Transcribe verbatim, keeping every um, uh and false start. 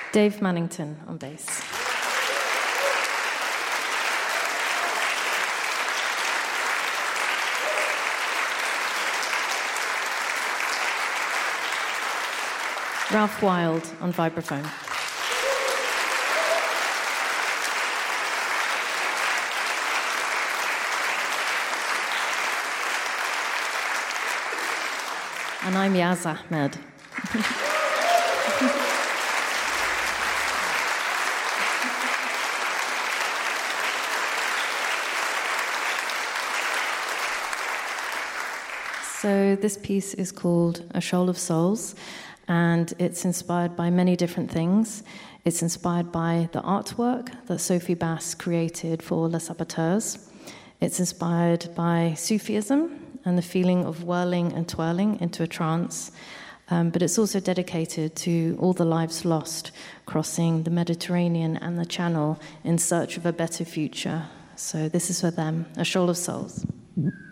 Dave Mannington on bass. Ralph Wild on vibraphone. And I'm Yaz Ahmed. So this piece is called A Shoal of Souls, and it's inspired by many different things. It's inspired by the artwork that Sophie Bass created for Les Saboteurs. It's inspired by Sufism and the feeling of whirling and twirling into a trance. Um, but it's also dedicated to all the lives lost crossing the Mediterranean and the Channel in search of a better future. So this is for them, A Shoal of Souls. Mm-hmm.